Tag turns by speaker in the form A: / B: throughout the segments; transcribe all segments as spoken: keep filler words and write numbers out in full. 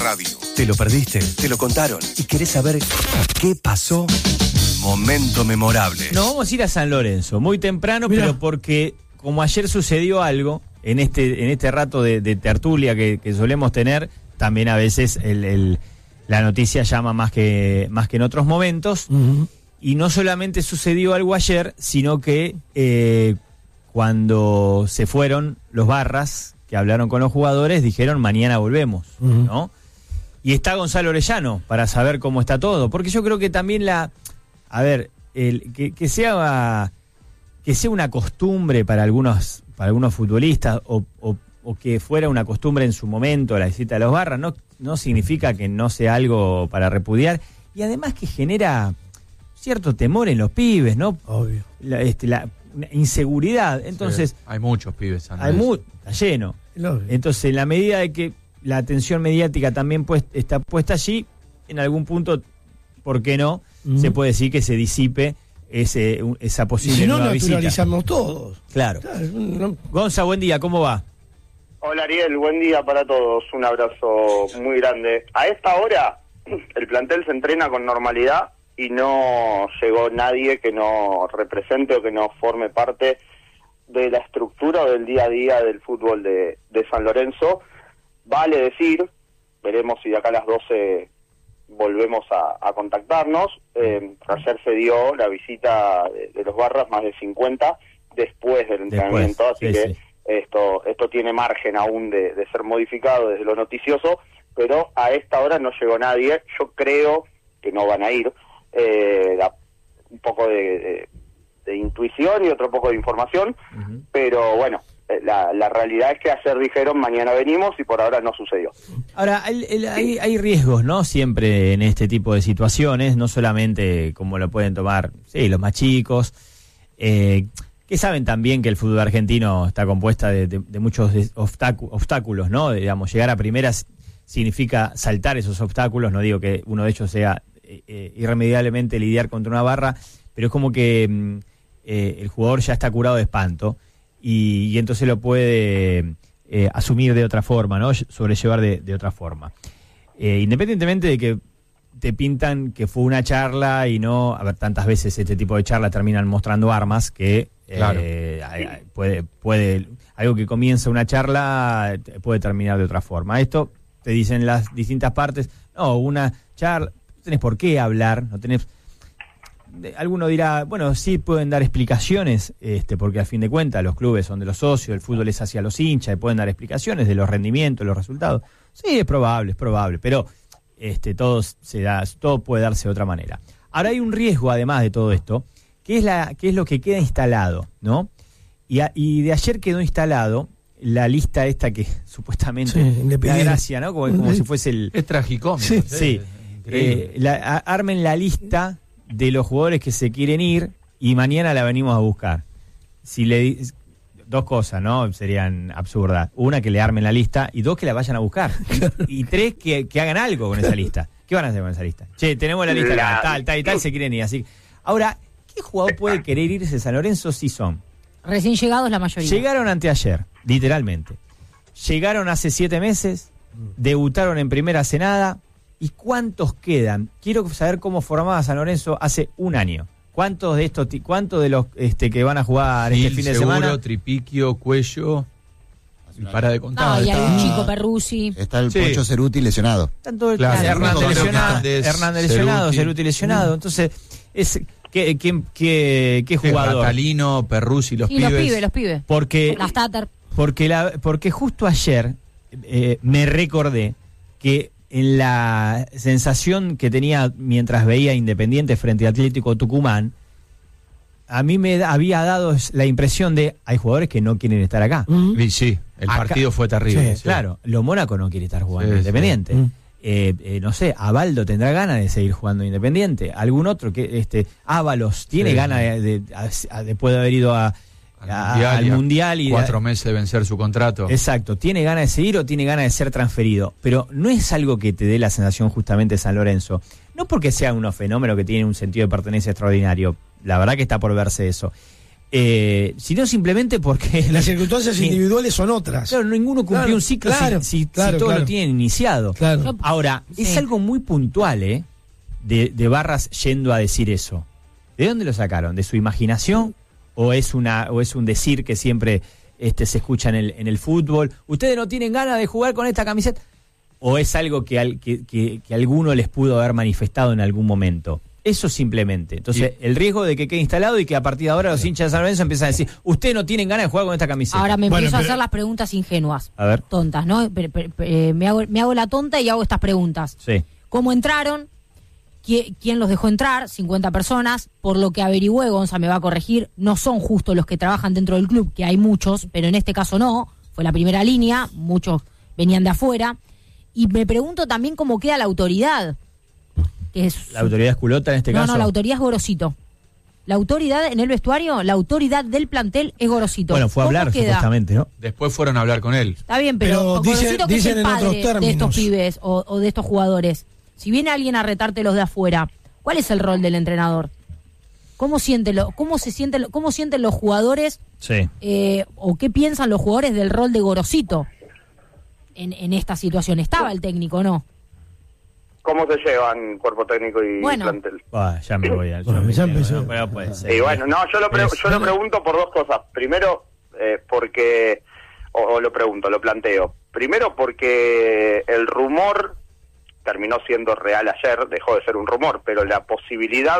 A: radio. ¿Te lo perdiste? ¿Te lo contaron? ¿Y querés saber qué pasó? Momento memorable.
B: Nos vamos a ir a San Lorenzo, muy temprano, Mirá. pero porque como ayer sucedió algo, en este en este rato de, de tertulia que, que solemos tener, también a veces el, el, la noticia llama más que, más que en otros momentos. Uh-huh. Y no solamente sucedió algo ayer, sino que eh, cuando se fueron los Barras, que hablaron con los jugadores, dijeron mañana volvemos, uh-huh. ¿no? Y está Gonzalo Orellano para saber cómo está todo, porque yo creo que también la, a ver, el, que, que sea que sea una costumbre para algunos para algunos futbolistas o, o, o que fuera una costumbre en su momento la visita a los Barras, no no significa que no sea algo para repudiar, y además que genera cierto temor en los pibes, ¿no?
C: Obvio.
B: La, este, la inseguridad. Entonces,
D: sí, hay muchos pibes.
B: Hay mu- está lleno. Obvio. Entonces, en la medida de que la atención mediática también pues, está puesta allí, en algún punto, ¿por qué no? Uh-huh. Se puede decir que se disipe ese, esa posible
C: y si no,
B: nueva visita.
C: naturalizamos todos.
B: Claro. claro no. Gonza, buen día, ¿cómo va?
E: Hola Ariel, buen día para todos, un abrazo muy grande. A esta hora, el plantel se entrena con normalidad y no llegó nadie que no represente o que no forme parte de la estructura o del día a día del fútbol de, de San Lorenzo. Vale decir, veremos si de acá a las doce volvemos a, a contactarnos. Eh, ayer se dio la visita de, de los Barras, más de cincuenta, después del entrenamiento, después, así sí, que sí. esto esto tiene margen aún de, de ser modificado desde lo noticioso, pero a esta hora no llegó nadie. Yo creo que no van a ir. Eh, da un poco de, de, de intuición y otro poco de información, uh-huh. pero bueno, la, la realidad es que ayer dijeron mañana venimos y por ahora no sucedió.
B: Ahora, el, el, hay, hay riesgos, ¿no? Siempre en este tipo de situaciones, no solamente como lo pueden tomar sí, los más chicos, eh, que saben también que el fútbol argentino está compuesta de, de, de muchos obstáculos, obstáculos, ¿no? Digamos, llegar a primeras significa saltar esos obstáculos, no digo que uno de ellos sea Eh, irremediablemente lidiar contra una barra, pero es como que eh, el jugador ya está curado de espanto y, y entonces lo puede eh, asumir de otra forma, ¿no? Sobrellevar de, de otra forma. Eh, independientemente de que te pintan que fue una charla y no, a ver, tantas veces este tipo de charlas terminan mostrando armas que eh, claro. puede, puede, algo que comienza una charla puede terminar de otra forma. Esto te dicen las distintas partes, no, una charla, tenés por qué hablar, no tenés. Alguno dirá, bueno, sí pueden dar explicaciones, este, porque al fin de cuentas los clubes son de los socios, el fútbol es hacia los hinchas, y pueden dar explicaciones de los rendimientos, los resultados. Sí, es probable, es probable, pero este, todo se da, todo puede darse de otra manera. Ahora hay un riesgo, además de todo esto, que es la, que es lo que queda instalado, ¿no? Y, a, y de ayer quedó instalado la lista esta que supuestamente
C: sí,
B: da gracia, ¿no? Como, como si fuese el.
D: Es tragicómico.
B: Sí. sí. Eh, la, a, armen la lista de los jugadores que se quieren ir y mañana la venimos a buscar. Si le dos cosas, ¿no? Serían absurdas. Una, que le armen la lista, y dos, que la vayan a buscar. Y, y tres, que, que hagan algo con esa lista. ¿Qué van a hacer con esa lista? Che, tenemos la lista acá, tal, tal y tal, se quieren ir. Así. Ahora, ¿qué jugador puede querer irse a San Lorenzo si son?
F: Recién llegados la mayoría.
B: Llegaron anteayer, literalmente. Llegaron hace siete meses, debutaron en primera hace nada. ¿Y cuántos quedan? Quiero saber cómo formaba San Lorenzo hace un año. ¿Cuántos de estos, cuántos de los este, que van a jugar Gil, este fin de
D: Seguro,
B: semana?
D: Tripiquio, Cuello, y para de contar.
F: No, y
G: está,
F: algún chico Perruzzi.
G: Está el
D: sí.
G: Pocho Ceruti lesionado.
B: Tanto el
D: claro,
B: Hernández lesionado, Hernández lesionado,
D: Ceruti.
B: Ceruti lesionado. Entonces, es ¿qué, qué, qué, qué jugador?
D: Catalino, Perruzzi, los
F: y
D: pibes.
F: los pibes, los pibes.
B: Porque,
F: Las Tatar.
B: Porque, la, porque justo ayer eh, me recordé que en la sensación que tenía mientras veía Independiente frente a Atlético Tucumán, a mí me había dado la impresión de hay jugadores que no quieren estar acá.
D: Uh-huh. Y sí, el acá, partido fue terrible.
B: Sí, sí. Claro, lo Mónaco no quiere estar jugando sí, Independiente. Sí. Uh-huh. eh, eh, no sé, Abaldo tendrá ganas de seguir jugando Independiente. Algún otro que este Ábalos tiene sí, ganas de, de, de, después de haber ido a al a, mundial, al mundial y
D: cuatro meses de vencer su contrato.
B: Exacto, tiene ganas de seguir o tiene ganas de ser transferido, pero no es algo que te dé la sensación justamente San Lorenzo, no porque sea unos fenómenos que tienen un sentido de pertenencia extraordinario, la verdad que está por verse eso, eh, sino simplemente porque...
C: Las circunstancias individuales son otras.
B: Claro, ninguno cumplió
C: Claro,
B: un ciclo
C: claro,
B: si, si,
C: claro,
B: si todo
C: claro.
B: lo tienen iniciado.
C: Claro.
B: Ahora,
F: Sí.
B: es algo muy puntual, ¿eh? De, de Barras yendo a decir eso. ¿De dónde lo sacaron? ¿De su imaginación? ¿O es una o es un decir que siempre este, se escucha en el, en el fútbol? ¿Ustedes no tienen ganas de jugar con esta camiseta? ¿O es algo que, al, que, que, que alguno les pudo haber manifestado en algún momento? Eso simplemente. Entonces,
D: Y-
B: el riesgo de que quede instalado y que a partir de ahora los hinchas de San Lorenzo empiezan a decir, ustedes no tienen ganas de jugar con esta camiseta.
F: Ahora me
C: Bueno,
F: empiezo a
C: pero-
F: hacer las preguntas ingenuas.
B: A ver.
F: Tontas, ¿no? Pero- pero- pero, eh, me, hago, me hago la tonta y hago estas preguntas.
B: Sí.
F: ¿Cómo entraron? ¿Qui- ¿Quién los dejó entrar? cincuenta personas. Por lo que averigüé, Gonza me va a corregir, no son justo los que trabajan dentro del club, que hay muchos, pero en este caso no. Fue la primera línea, muchos venían de afuera. Y me pregunto también cómo queda la autoridad. Que es,
B: La autoridad es culota en este
F: no,
B: caso.
F: no, la autoridad es Gorosito. La autoridad en el vestuario, la autoridad del plantel es Gorosito.
B: Bueno, fue a
F: ¿Cómo
B: hablar
F: queda?
B: supuestamente, ¿no?
D: Después fueron a hablar con él.
F: Está bien, pero,
C: Pero
F: Gorosito,
C: dice-
F: que es
C: dicen
F: el
C: en
F: padre
C: otros
F: de estos
C: términos.
F: pibes o, o de estos jugadores. Si viene alguien a retarte los de afuera, ¿cuál es el rol del entrenador? ¿Cómo siente lo, cómo se sienten, lo- cómo sienten los jugadores
B: Sí.
F: eh, o qué piensan los jugadores del rol de Gorosito en, en esta situación? ¿Estaba el técnico o no?
E: ¿Cómo se llevan cuerpo técnico y
F: Bueno.
E: plantel?
B: Ah, ya me voy al
C: Bueno, ya empezó.
B: No, pero puede ser.
E: Y bueno, no, yo lo, pre-
B: Es-
E: yo lo pregunto por dos cosas. Primero, eh, porque, o, o lo pregunto, lo planteo. Primero porque el rumor terminó siendo real ayer, dejó de ser un rumor, pero la posibilidad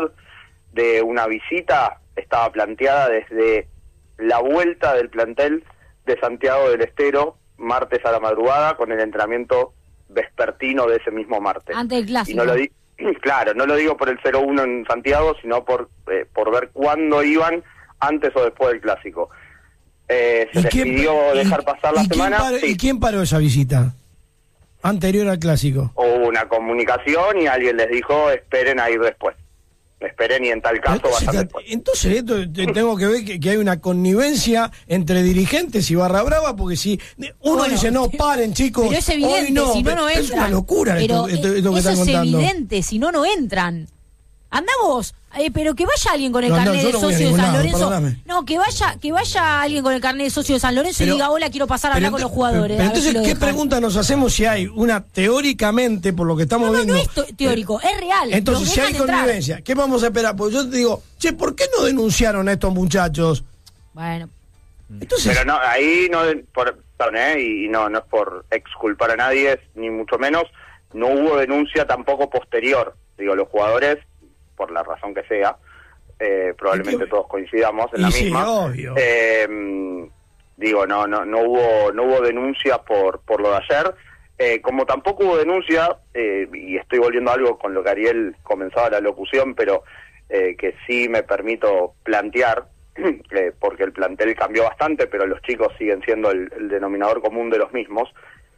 E: de una visita estaba planteada desde la vuelta del plantel de Santiago del Estero, martes a la madrugada, con el entrenamiento vespertino de ese mismo martes.
F: Antes del clásico.
E: Y no lo di claro, no lo digo por el cero uno en Santiago, sino por eh, por ver cuándo iban, antes o después del clásico. Eh, se les pidió
C: y-
E: dejar pasar la
C: y quién
E: semana.
C: paró-
E: Sí.
C: ¿Y quién paró esa visita? Anterior al clásico.
E: Hubo una comunicación y alguien les dijo, esperen a ir después. Esperen y en tal caso
C: Entonces,
E: vayan
C: ca-
E: después.
C: entonces esto te- tengo que ver que, que hay una connivencia entre dirigentes y Barra Brava, porque si uno
F: Bueno,
C: dice, no, paren chicos,
F: Pero es evidente,
C: hoy no,
F: si no,
C: pero
F: no entran.
C: es una locura
F: Pero
C: esto, esto- esto que
F: eso
C: están
F: es
C: contando.
F: evidente, si no, no entran. Anda vos, eh, pero que vaya alguien con el
C: No, no,
F: carnet
C: yo
F: de
C: no voy a
F: socio de
C: ningún
F: San
C: lado,
F: Lorenzo.
C: perdóname.
F: No, que vaya que vaya alguien con el carnet de socio de San Lorenzo
C: Pero-
F: y diga, hola, quiero pasar a hablar
C: Pero
F: con los
C: ento-
F: jugadores.
C: pero
F: a ver si
C: entonces,
F: lo
C: ¿qué
F: dejan.
C: pregunta nos hacemos si hay una, teóricamente, por lo que estamos
F: No, no,
C: viendo?
F: no es to- teórico, es real.
C: Entonces,
F: Los
C: si hay
F: dejan entrar.
C: connivencia, ¿qué vamos a esperar? Pues yo te digo, che, ¿por qué no denunciaron a estos muchachos?
F: Bueno,
C: Entonces,
E: Pero no, ahí no, por, perdón, ¿eh? y no, no es por exculpar a nadie, ni mucho menos, no hubo denuncia tampoco posterior. Digo, los jugadores, por la razón que sea, eh, probablemente
C: Y que-
E: todos coincidamos en
C: y
E: la
C: sí,
E: misma.
C: obvio.
E: Eh, digo, no, no, no hubo, no hubo denuncia por, por lo de ayer. Eh, como tampoco hubo denuncia, eh, y estoy volviendo a algo con lo que Ariel comenzaba la locución, pero eh, que sí me permito plantear, eh, porque el plantel cambió bastante, pero los chicos siguen siendo el, el denominador común de los mismos.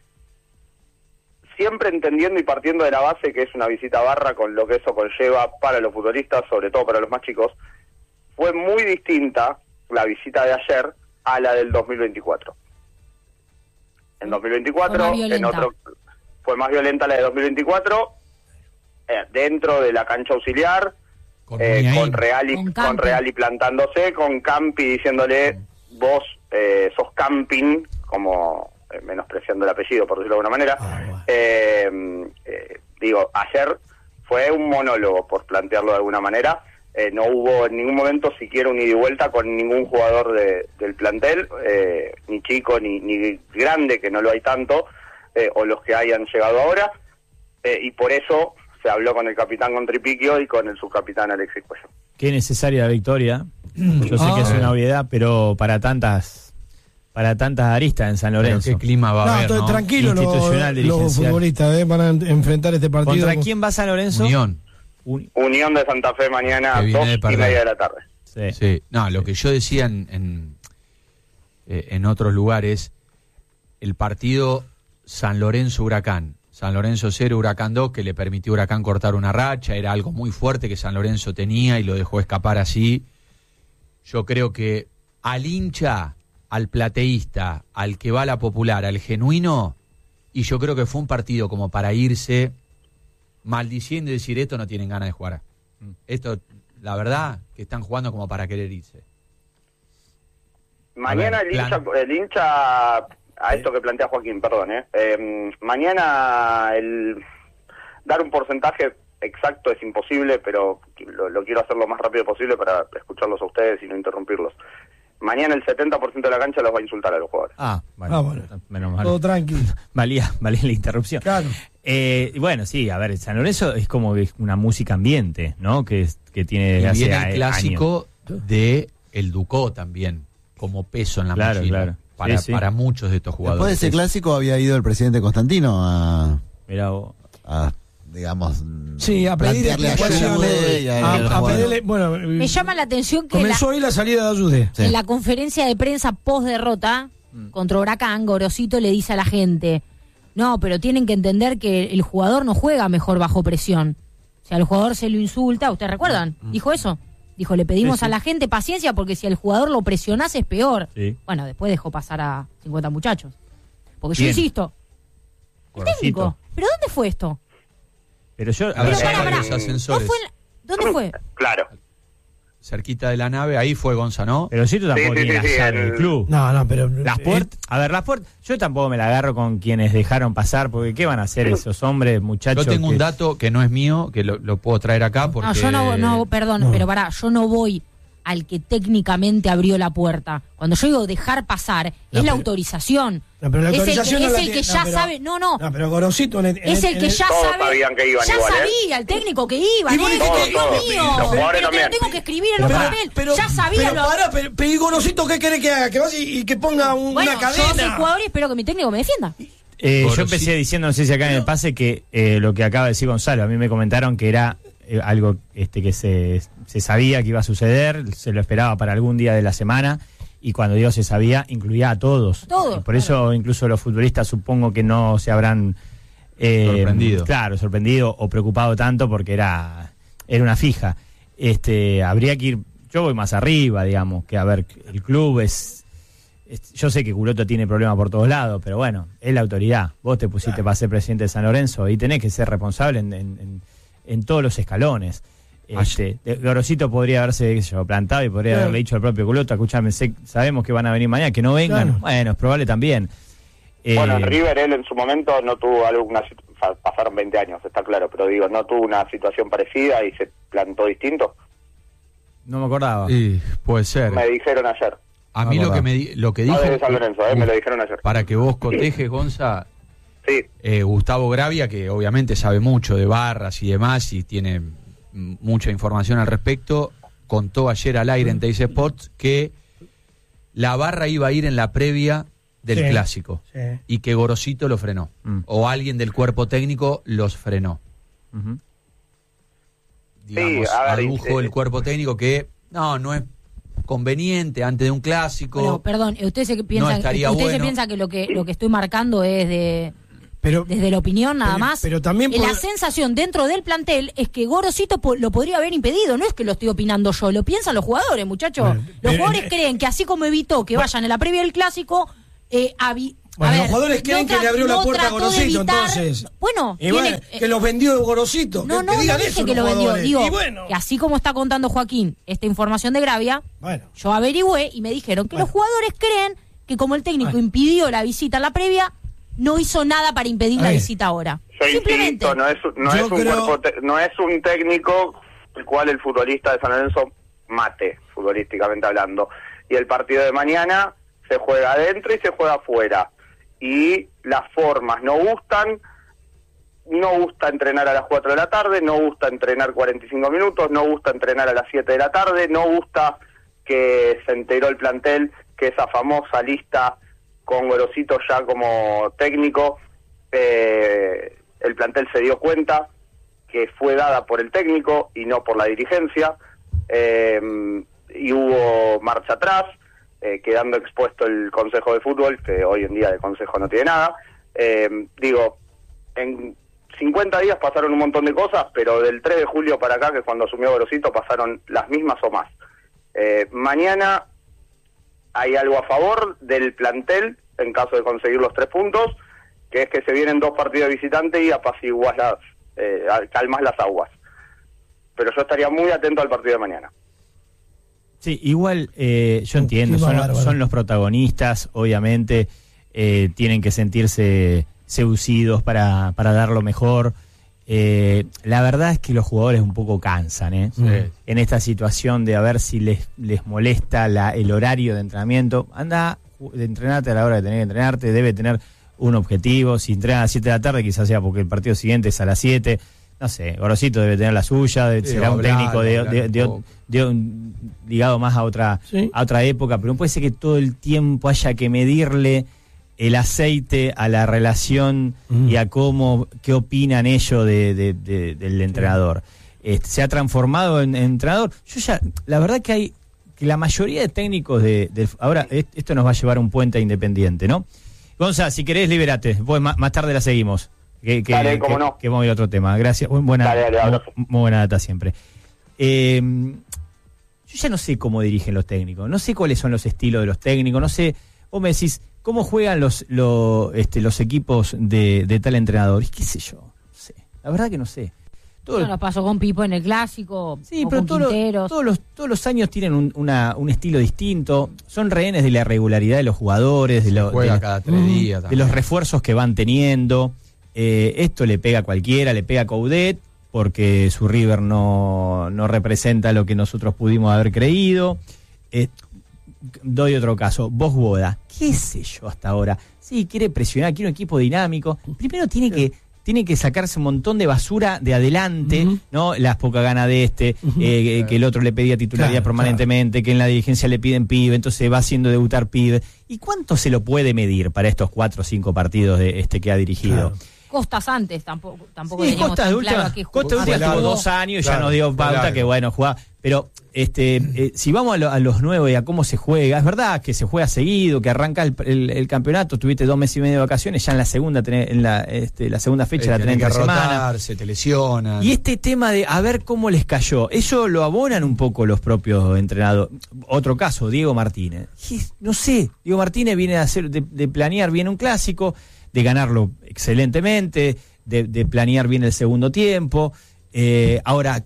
E: Siempre entendiendo y partiendo de la base que es una visita a Barra con lo que eso conlleva para los futbolistas, sobre todo para los más chicos, fue muy distinta la visita de ayer a la del dos mil veinticuatro. En dos mil veinticuatro,
F: Fue más
E: en
F: violenta.
E: otro, fue más violenta la de dos mil veinticuatro, eh, dentro de la cancha auxiliar,
D: Con
E: eh,
D: Muñain.
E: con Real y
F: Con
E: con,
F: Campi.
E: Real y plantándose, con Campi diciéndole, vos eh, sos Camping, como eh, menospreciando el apellido, por decirlo de alguna manera.
C: Ah, bueno.
E: Eh, eh, digo, ayer fue un monólogo, por plantearlo de alguna manera. Eh, no hubo en ningún momento siquiera un ida y vuelta con ningún jugador de, del plantel, eh, ni chico ni, ni grande, que no lo hay tanto, eh, o los que hayan llegado ahora, eh, y por eso se habló con el capitán Contripiquio y con el subcapitán Alexis Cuello.
B: Qué necesaria la victoria. Yo sé que es
C: Ah.
B: una obviedad, pero para tantas para tantas aristas en San
D: Pero
B: Lorenzo.
D: qué clima va a
C: no,
D: haber,
C: estoy
D: ¿no?
C: tranquilo los,
B: Institucional,
C: los
B: dirigencial.
C: futbolistas eh, van a enfrentar este partido.
B: ¿Contra quién va San Lorenzo?
D: Unión.
B: Un-
E: Unión de Santa Fe mañana,
D: Que viene
E: dos
D: de
E: y
D: perder.
E: media de la tarde.
B: sí.
D: Sí, no, lo que yo decía en, en, eh, en otros lugares, el partido San Lorenzo-Huracán, San Lorenzo cero, Huracán dos, que le permitió a Huracán cortar una racha, era algo muy fuerte que San Lorenzo tenía y lo dejó escapar así. Yo creo que al hincha, al plateísta, al que va a la popular, al genuino, y yo creo que fue un partido como para irse maldiciendo y decir, esto no tienen ganas de jugar. Esto, la verdad, que están jugando como para querer irse.
E: Mañana
D: A ver,
E: el, hincha,
D: plan.
E: el hincha, a esto que plantea Joaquín, perdón, eh, eh, mañana el dar un porcentaje exacto es imposible, pero lo, lo quiero hacer lo más rápido posible para escucharlos a ustedes y no interrumpirlos. Mañana el setenta por ciento de la cancha los va a insultar a los jugadores.
B: Ah, bueno,
C: Ah, bueno.
B: menos mal.
C: Todo tranquilo.
B: Valía, valía la interrupción.
C: Claro.
B: Eh, y bueno, sí, a ver, San Lorenzo es como que una música ambiente, ¿no? Que, es- que tiene
D: Y
B: desde hace
D: viene
B: a-
D: el clásico de el Ducó también, como peso en la
B: Claro,
D: mochila.
B: claro.
D: Para,
B: Sí, sí.
D: para muchos de estos jugadores.
G: Después de ese clásico había ido el presidente Constantino a,
B: años. Mirá vos.
G: a, digamos,
C: Sí, a pedir
G: plantearle
C: explicaciones,
G: ayuda y a-
C: a-
G: y al
C: a
G: jugador.
C: pedirle- bueno,
F: Me llama la atención que la,
C: comenzó hoy la salida de Ayude.
G: Sí.
F: en la conferencia de prensa post derrota contra Huracán, Gorosito le dice a la gente, no, pero tienen que entender que el jugador no juega mejor bajo presión. Si al jugador se lo insulta, ¿ustedes recuerdan? Dijo eso. Dijo, le pedimos
B: Sí, sí.
F: a la gente paciencia porque si al jugador lo presionás es peor.
B: Sí.
F: Bueno, después dejó pasar a cincuenta muchachos. Porque
B: ¿Quién?
F: yo insisto, el
B: Gorosito.
F: técnico, ¿pero dónde fue esto?
B: Pero yo, a
D: Pero
B: ver,
F: Pero pará,
D: pará,
F: pará.
D: los
F: ¿No
D: ascensores.
F: fue en la- ¿Dónde fue?
E: Claro.
D: Cerquita de la nave, ahí fue Gonza, ¿no?
B: pero Gorosito tampoco
E: Sí, sí,
B: tiene
E: sí,
B: la
E: sí,
B: llave
E: el-
B: del club.
C: No, no, pero.
B: Las puertas, a ver, las puertas, yo tampoco me la agarro con quienes dejaron pasar, porque ¿qué van a hacer esos hombres, muchachos?
D: Yo tengo un
B: que-
D: dato que no es mío, que lo, lo puedo traer acá porque...
F: No, yo no, no perdón,
C: No.
F: pero pará, yo no voy al que técnicamente abrió la puerta. Cuando yo digo dejar pasar, es
C: No,
F: la
C: pero-
F: autorización.
C: No, pero la
F: es el,
C: autorización
F: que,
C: no
F: es
C: la
F: el
C: tiene-
F: que
C: no,
F: ya
C: pero-
F: sabe, no, no,
C: No, pero Gorosito. En el- en
F: es el que
C: en
F: ya
E: Todos
F: sabe,
E: sabían que iban
F: ya
E: igual, ¿eh?
F: sabía el técnico que iba,
C: Y vos
F: Néstor,
C: dijiste
F: no
C: que-
F: es mío,
E: los jugadores
F: pero te lo
E: también.
F: tengo que escribir en un
C: Pará,
F: papel,
C: pero,
F: ya sabía
C: pero,
F: lo...
C: pará, pero, pero ¿y Gorosito qué querés que haga? Que vaya y, y que ponga un-
F: Bueno,
C: una
F: yo soy
C: cadena.
F: jugador y espero que mi técnico me defienda.
B: Eh, yo
D: Gorosito.
B: empecé diciendo, no sé si acá en el pase, que eh, lo que acaba de decir Gonzalo, a mí me comentaron que era eh, algo este que se, se sabía que iba a suceder, se lo esperaba para algún día de la semana, y cuando digo se sabía, incluía a todos.
F: Todos,
B: Y por eso incluso los futbolistas supongo que no se habrán eh,
D: Sorprendido.
B: Claro, sorprendido o preocupado tanto porque era, era una fija. Este, habría que ir, yo voy más arriba, digamos, que a ver, el club es... es- Yo sé que Culoto tiene problemas por todos lados, pero bueno, es la autoridad. Vos te pusiste para ser presidente de San Lorenzo y tenés que ser responsable en, en- en- en todos los escalones. Este, de- Gorosito podría haberse qué sé yo, plantado y podría
C: Claro.
B: haberle dicho al propio Culoto, escúchame, sé- sabemos que van a venir mañana, que no vengan.
C: Claro.
B: Bueno, es probable también. Eh,
E: Bueno, en River él en su momento no tuvo alguna sit- fa- pasaron veinte años, está claro, pero digo, no tuvo una situación parecida y se plantó distinto.
B: No me acordaba.
D: Sí, puede ser.
E: Me dijeron ayer.
D: A mí
B: Ah,
D: lo que,
B: verdad.
D: me, di- lo que
E: No
D: dijo...
E: de San Lorenzo, eh, me lo dijeron ayer.
D: Para que vos cotejes, Gonza,
E: Sí,
D: eh, Gustavo Gravia, que obviamente sabe mucho de barras y demás y tiene mm, mucha información al respecto, contó ayer al aire en Teis Sports que la barra iba a ir en la previa del
C: Sí.
D: clásico
C: Sí.
D: y que Gorosito lo frenó
B: Mm.
D: o alguien del cuerpo técnico los frenó.
B: Ujú.
D: Digamos,
E: a ver,
D: adujo
E: eh,
D: el cuerpo técnico que no, no es conveniente antes de un clásico.
F: Bueno, perdón, ustedes se piensan,
D: estaría
F: ustedes se
D: bueno.
F: piensan que lo que lo que estoy marcando es de
C: Pero,
F: desde la opinión nada
C: Pero-
F: más.
C: pero también
F: Eh, la
C: pod-
F: sensación dentro del plantel es que Gorosito po- lo podría haber impedido, no es que lo estoy opinando yo, lo piensan los jugadores, muchachos.
C: Bueno,
F: los
C: pero-
F: jugadores
C: eh,
F: creen que así como evitó que vayan en la previa del clásico, eh, avi-
C: Bueno,
F: a
C: los
F: ver,
C: jugadores creen
F: no
C: que le
F: tra-
C: abrió la
F: no
C: puerta a
F: trató de
C: Gorosito,
F: evitar-
C: entonces.
F: Bueno,
C: Y
F: tiene-
C: bueno, que los vendió Gorosito.
F: no,
C: que,
F: no,
C: que
F: no
C: digan
F: dije
C: eso
F: que
C: los
F: lo vendió.
C: jugadores.
F: Digo,
C: Y bueno,
F: que así como está contando Joaquín esta información de Gravia,
C: bueno.
F: yo averigüé y me dijeron que
C: Bueno.
F: los jugadores creen que como el técnico
C: Bueno.
F: impidió la visita a la previa, no hizo nada para impedir
C: A
F: la
C: ver.
F: visita ahora.
E: yo
F: Simplemente.
E: insisto, no es, no
C: Yo
E: es un
C: creo-
E: cuerpo te- no es un técnico el cual el futbolista de San Lorenzo mate, futbolísticamente hablando. Y el partido de mañana se juega adentro y se juega afuera. Y las formas no gustan, no gusta entrenar a las cuatro de la tarde, no gusta entrenar cuarenta y cinco minutos, no gusta entrenar a las siete de la tarde, no gusta que se enteró el plantel que esa famosa lista con Gorosito ya como técnico, eh, el plantel se dio cuenta que fue dada por el técnico y no por la dirigencia, eh, y hubo marcha atrás, eh, quedando expuesto el Consejo de Fútbol, que hoy en día de Consejo no tiene nada. Eh, digo, en cincuenta días pasaron un montón de cosas, pero del tres de julio para acá, que es cuando asumió Gorosito, pasaron las mismas o más. Eh, mañana hay algo a favor del plantel, en caso de conseguir los tres puntos, que es que se vienen dos partidos de visitante y apaciguas las, eh, calmas las aguas. Pero yo estaría muy atento al partido de mañana.
B: Sí, igual eh, yo entiendo, son, son los protagonistas, obviamente eh, tienen que sentirse seducidos para, para dar lo mejor. Eh, la verdad es que los jugadores un poco cansan, ¿eh?
D: Sí.
B: En esta situación de a ver si les, les molesta la, el horario de entrenamiento. Anda, de entrenarte a la hora de tener que entrenarte, debe tener un objetivo. Si entrenan a las siete de la tarde, quizás sea porque el partido siguiente es a las siete. No sé, Gorosito debe tener la suya, sí, será un hablar, técnico de, de, de, de, de un, ligado más a otra, ¿sí? a otra época, pero no puede ser que todo el tiempo haya que medirle el aceite a la relación mm. y a cómo, qué opinan ellos de, de, de, del entrenador. Este, se ha transformado en, en entrenador. Yo ya, la verdad que hay, que la mayoría de técnicos de, de ahora, esto nos va a llevar a un puente a Independiente, ¿no? Gonza, si querés, liberate, después más, más tarde la seguimos. Que, que,
E: dale, cómo
B: que,
E: no.
B: que vamos a ir a otro tema. Gracias. Buena,
E: dale, dale,
B: muy, muy buena data siempre. Eh, yo ya no sé cómo dirigen los técnicos. No sé cuáles son los estilos de los técnicos. No sé, vos me decís, ¿cómo juegan los los, este, los equipos de, de tal entrenador? ¿Qué sé yo? No sé. La verdad que no sé.
F: Todo Eso nos pasó con Pipo en el Clásico.
B: Sí, pero todo lo, todos, los, todos los años tienen un, una, un estilo distinto. Son rehenes de la irregularidad de los jugadores, de, lo,
D: juega
B: de,
D: cada tres días
B: de los refuerzos que van teniendo. Eh, esto le pega a cualquiera, le pega a Coudet, porque su River no, no representa lo que nosotros pudimos haber creído. Eh, doy otro caso, Vos Boda, qué sé yo hasta ahora. Sí, quiere presionar, quiere un equipo dinámico. Primero tiene que, tiene que sacarse un montón de basura de adelante, uh-huh. ¿no? Las pocas ganas de este, uh-huh. eh, claro. que el otro le pedía titularidad claro, permanentemente, claro. que en la dirigencia le piden pibe, entonces va haciendo debutar pibe. ¿Y cuánto se lo puede medir para estos cuatro o cinco partidos de este que ha dirigido?
F: Claro. Costas antes tampoco tampoco
B: sí, Costas de última, claro Costas de última tuvo dos años y claro, ya nos dio pauta claro. que bueno jugaba, pero este eh, si vamos a, lo, a los nuevos y a cómo se juega, es verdad que se juega seguido, que arranca el, el, el campeonato, tuviste dos meses y medio de vacaciones, ya en la segunda tenés, en la este, la segunda fecha eh, la tenés entre semana,
D: se te lesionan.
B: Y este tema de a ver cómo les cayó, eso lo abonan un poco los propios entrenadores. Otro caso, Diego Martínez. No sé, Diego Martínez viene a hacer de, de planear bien un clásico, de ganarlo excelentemente, de, de planear bien el segundo tiempo. Eh, ahora,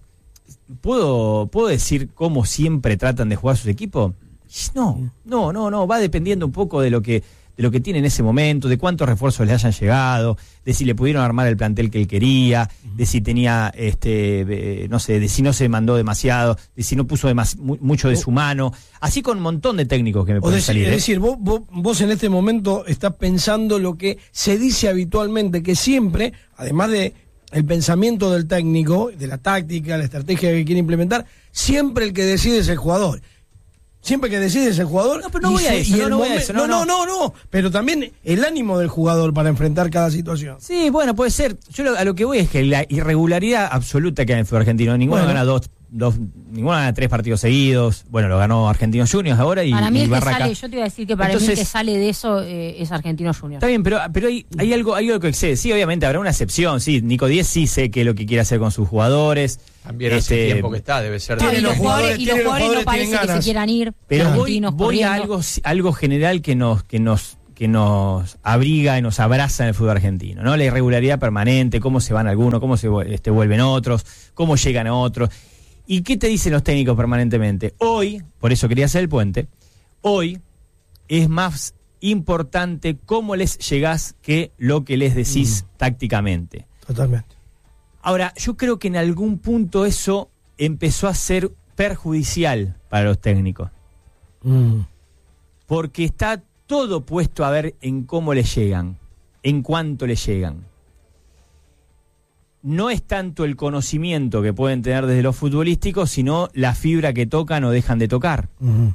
B: ¿puedo, ¿puedo decir cómo siempre tratan de jugar sus equipos? No, no, no, no, va dependiendo un poco de lo que de lo que tiene en ese momento, de cuántos refuerzos le hayan llegado, de si le pudieron armar el plantel que él quería, de si tenía, este, eh, no sé, de si no se mandó demasiado, de si no puso demas, mu- mucho de su mano, así con un montón de técnicos que me pueden
C: decir,
B: salir.
C: Es
B: ¿eh?
C: decir, vos, vos, vos en este momento estás pensando lo que se dice habitualmente, que siempre, además de el pensamiento del técnico, de la táctica, la estrategia que quiere implementar, siempre el que decide es el jugador. Siempre que decide es el jugador.
B: No, pero no voy a eso, no, no voy a eso.
C: No, no, no, no. Pero también el ánimo del jugador para enfrentar cada situación.
B: Sí, bueno, puede ser. Yo lo, a lo que voy es que la irregularidad absoluta que hay en el fútbol argentino. Ninguno bueno. gana dos, dos, ninguno gana tres partidos seguidos. Bueno, lo ganó Argentinos Juniors ahora y
F: para mí
B: y
F: el que
B: Barraca.
F: sale, yo te iba a decir que para Entonces, mí el que sale de eso eh, es Argentinos Juniors.
B: Está bien, pero pero hay, hay algo hay algo que excede. Sí, obviamente habrá una excepción. Sí, Nico Díez sí sé qué es lo que quiere hacer con sus jugadores.
D: También hace
B: este,
D: tiempo que está, debe ser.
F: No,
D: de
F: y los jugadores, y los jugadores no parece que se quieran ir.
B: Pero voy, voy a algo, algo general que nos, que nos, que nos abriga y nos abraza en el fútbol argentino, ¿no? La irregularidad permanente, cómo se van algunos, cómo se este, vuelven otros, cómo llegan a otros. ¿Y qué te dicen los técnicos permanentemente? Hoy, por eso quería hacer el puente, hoy es más importante cómo les llegás que lo que les decís mm. tácticamente.
C: Totalmente.
B: Ahora, yo creo que en algún punto eso empezó a ser perjudicial para los técnicos. Mm. Porque está todo puesto a ver en cómo le llegan, en cuánto le llegan. No es tanto el conocimiento que pueden tener desde lo futbolístico, sino la fibra que tocan o dejan de tocar. Uh-huh.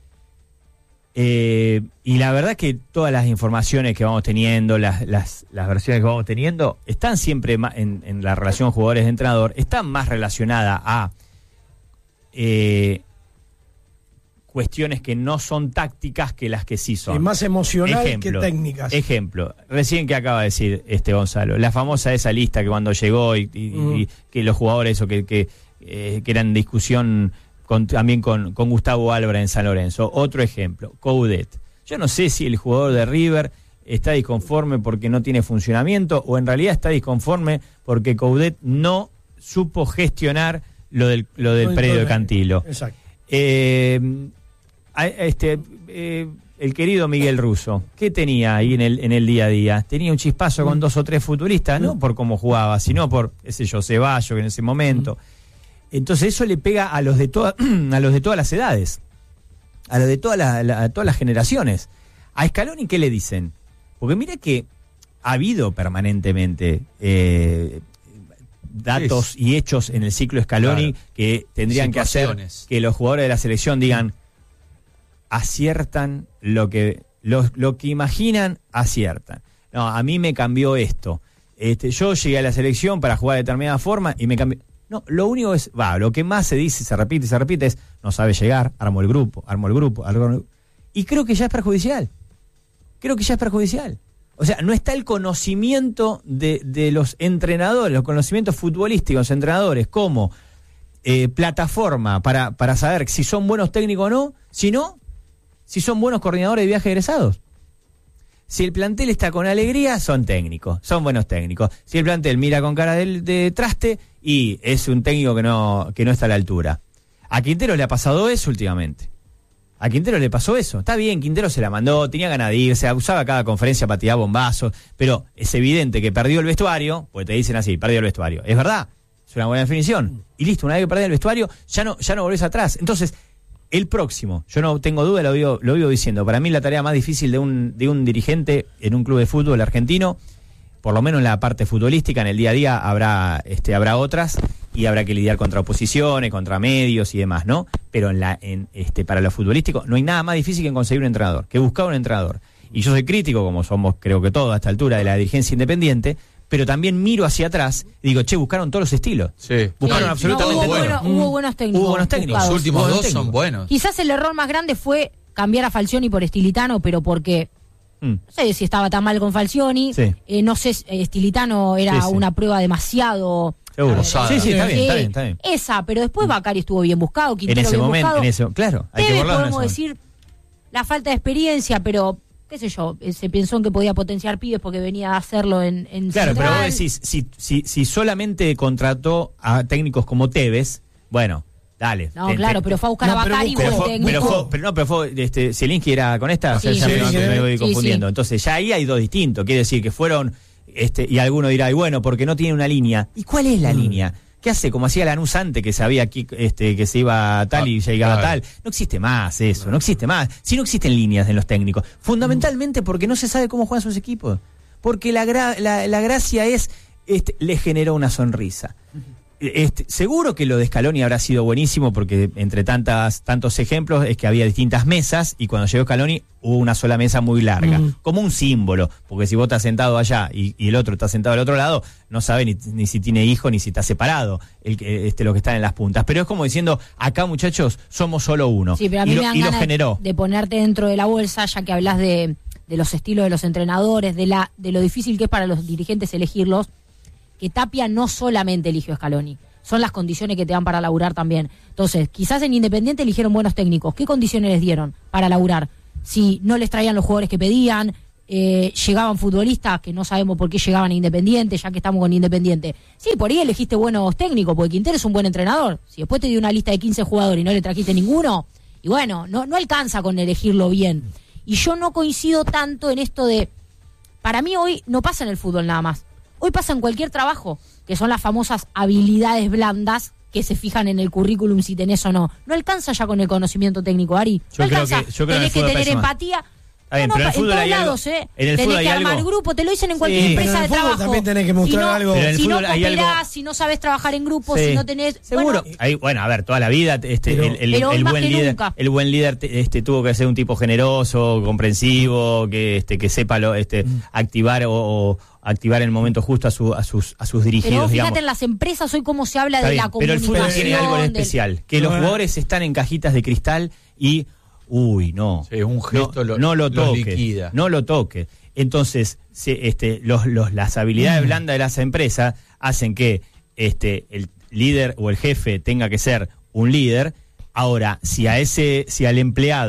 B: Eh, y la verdad es que todas las informaciones que vamos teniendo, las, las, las versiones que vamos teniendo, están siempre en, en la relación jugadores-entrenador, están más relacionadas a eh, cuestiones que no son tácticas que las que sí son.
C: Es más emocional
B: ejemplo,
C: que técnicas.
B: Ejemplo, recién que acaba de decir este Gonzalo, la famosa esa lista que cuando llegó y, y, mm. y que los jugadores o que, que, eh, que eran discusión con, también con, con Gustavo Álvarez en San Lorenzo. Otro ejemplo, Coudet. Yo no sé si el jugador de River está disconforme porque no tiene funcionamiento o en realidad está disconforme porque Coudet no supo gestionar lo del, lo del predio de Cantilo.
C: Exacto.
B: Eh, a- este, eh, el querido Miguel Russo, ¿qué tenía ahí en el, en el día a día? Tenía un chispazo con dos o tres futuristas, no por cómo jugaba, sino por, qué sé yo, Ceballos en ese momento. Entonces eso le pega a los de, toda, a los de todas las edades, a los de todas las, la, a todas las generaciones. A Scaloni, ¿qué le dicen? Porque mira que ha habido permanentemente eh, datos
D: Sí.
B: y hechos en el ciclo Scaloni
D: Claro.
B: que tendrían que hacer
D: Situaciones.
B: que los jugadores de la selección digan, aciertan lo que lo, lo que imaginan, aciertan. No, a mí me cambió esto. Este, yo llegué a la selección para jugar de determinada forma y me cambió. No, lo único es, va, lo que más se dice, se repite y se repite es, no sabe llegar, armó el grupo, armó el grupo, armó el grupo. Y creo que ya es perjudicial. Creo que ya es perjudicial. O sea, no está el conocimiento de, de los entrenadores, los conocimientos futbolísticos de los entrenadores como eh, plataforma para, para saber si son buenos técnicos o no, si no, si son buenos coordinadores de viaje egresados. Si el plantel está con alegría, son técnicos, son buenos técnicos. Si el plantel mira con cara de, de traste, y es un técnico que no, que no está a la altura. A Quintero le ha pasado eso últimamente. A Quintero le pasó eso. Está bien, Quintero se la mandó, tenía ganas de irse, usaba cada conferencia para tirar bombazos, pero es evidente que perdió el vestuario, porque te dicen así, perdió el vestuario. Es verdad, es una buena definición. Y listo, una vez que perdés el vestuario, ya no, ya no volvés atrás. Entonces, el próximo, yo no tengo duda, lo vivo, lo vivo diciendo, para mí la tarea más difícil de un, de un dirigente en un club de fútbol argentino, por lo menos en la parte futbolística, en el día a día habrá, este, habrá otras, y habrá que lidiar contra oposiciones, contra medios y demás, ¿no? Pero en la, en, este, para lo futbolístico no hay nada más difícil que conseguir un entrenador, que buscar un entrenador. Y yo soy crítico, como somos creo que todos a esta altura, de la dirigencia independiente, pero también miro hacia atrás y digo, che, buscaron todos los estilos.
D: Sí.
B: Buscaron
F: Sí,
B: absolutamente
F: no, hubo,
B: todo.
F: bueno- hubo buenos técnicos.
B: Hubo buenos técnicos.
D: Los
F: buscados.
D: últimos
B: Buenos
D: dos son
B: técnicos.
D: buenos.
F: Quizás el error más grande fue cambiar a Falcioni por Estilitano, pero porque
B: Mm.
F: no sé si estaba tan mal con Falcioni,
B: Sí.
F: eh, no sé, eh, Estilitano era
B: Sí, sí.
F: una prueba demasiado...
B: Seguro.
D: Rosada.
B: Sí, sí, está bien,
F: Sí,
B: está bien, está bien.
F: Esa, pero después Bacari estuvo bien buscado,
B: En
F: Quintero
B: ese
F: bien
B: momento,
F: buscado.
B: en ese, claro, hay que
F: Tevez
B: borrarlo en
F: podemos
B: ese
F: decir la falta de experiencia, pero qué sé yo, eh, se pensó en que podía potenciar pibes porque venía a hacerlo en, en
B: Claro, pero
F: Central.
B: vos decís, si, si, si solamente contrató a técnicos como Tevez, bueno, dale.
F: No,
B: te-
F: claro,
B: te-
F: pero fue a buscar
C: No,
F: a
C: pero
F: Bacari
C: buscó-
B: pero
F: como
B: fue,
F: técnico.
B: pero fue- pero no, pero fue, este, Zielinski era con esta, o sea,
F: Sí,
B: ya
F: sí,
B: me,
C: sí,
B: me voy
F: sí,
B: confundiendo.
F: sí.
B: Entonces ya ahí hay dos distintos, quiere decir que fueron, este, y alguno dirá, y bueno, porque no tiene una línea. ¿Y cuál es la línea? ¿Qué hace? Como hacía Lanús antes, que sabía que, este, que se iba a tal y
D: Ah,
B: llegaba a
D: claro.
B: tal. No existe más eso, no existe más. Si no existen líneas en los técnicos. Fundamentalmente porque no se sabe cómo juegan sus equipos. Porque la, gra- la, la gracia es, este, le generó una sonrisa. Este, seguro que lo de Scaloni habrá sido buenísimo porque entre tantas tantos ejemplos es que había distintas mesas y cuando llegó Scaloni hubo una sola mesa muy larga,
C: Mm.
B: como un símbolo, porque si vos estás sentado allá y, y el otro está sentado al otro lado, no sabe ni, ni si tiene hijo ni si está separado el, que- este, lo que están en las puntas. Pero es como diciendo, acá muchachos, somos solo uno.
F: Sí, pero a mí
B: y
F: me
B: lo,
F: dan
B: y lo
F: ganas
B: generó.
F: de ponerte dentro de la bolsa, ya que hablas de, de los estilos de los entrenadores, de la de lo difícil que es para los dirigentes elegirlos, que Tapia no solamente eligió a Scaloni, son las condiciones que te dan para laburar también. Entonces, quizás en Independiente eligieron buenos técnicos. ¿Qué condiciones les dieron para laburar? Si no les traían los jugadores que pedían, eh, llegaban futbolistas que no sabemos por qué llegaban a Independiente, ya que estamos con Independiente. Sí, por ahí elegiste buenos técnicos, porque Quintero es un buen entrenador. Si después te dio una lista de quince jugadores y no le trajiste ninguno, y bueno, no, no alcanza con elegirlo bien. Y yo no coincido tanto en esto de... Para mí hoy no pasa en el fútbol nada más. Hoy pasa en cualquier trabajo, que son las famosas habilidades blandas que se fijan en el currículum si tenés o no. No alcanza ya con el conocimiento técnico, Ari.
B: Yo
F: No
B: creo
F: alcanza.
B: que- yo creo que en el
F: tenés que
B: fútbol
F: tener
B: pasa más.
F: empatía.
B: Está bien,
F: No, no,
B: pero en el
F: pa-
B: fútbol
F: todos
B: hay algo-
F: lados, ¿eh?
B: en el
F: tenés
B: fútbol hay
F: que armar
B: algo-
F: grupo, te lo dicen en cualquier
B: Sí,
C: pero
F: empresa
C: en
F: de
C: el fútbol
F: trabajo.
C: también tenés que mostrar
F: si no,
C: algo.
B: Pero en el
F: si no
B: fútbol hay algo-
F: cooperás, si no sabes trabajar en grupo,
B: Sí.
F: si no tenés...
B: Seguro.
F: bueno,
B: Ahí, bueno, a ver, toda la vida este,
C: Pero-
B: el, el-
F: Pero hoy
B: el
F: más
B: buen
F: que
B: líder,
F: nunca.
B: el buen líder te- este, tuvo que ser un tipo generoso, comprensivo, que este, que sepa lo, este, activar o, o activar en el momento justo a, su, a sus a sus
F: pero
B: dirigidos,
F: vos
B: digamos.
F: fíjate en las empresas hoy cómo se habla
B: Está
F: de
B: bien,
F: la
B: pero el
F: comunicación.
B: fútbol tiene algo de
F: del-
B: especial, que los
C: No,
B: jugadores están en cajitas de cristal y uy, no.
D: Sí, un gesto
B: no,
D: lo-
B: no lo
D: los
B: toque.
D: liquida.
B: No lo toque. Entonces, se, este, los, los, las habilidades blandas de las empresas hacen que este, el líder o el jefe tenga que ser un líder. Ahora, si a ese, si al empleado